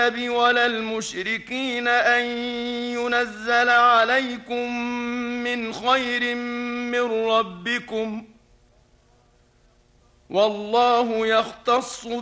ولا المشركين أن ينزل عليكم من خير من ربكم، والله يختص